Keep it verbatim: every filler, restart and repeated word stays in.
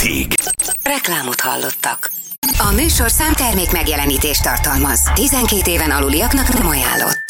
Játék. Reklámot hallottak. A műsor számtermék megjelenítést tartalmaz. tizenkét éven aluliaknak nem ajánlott.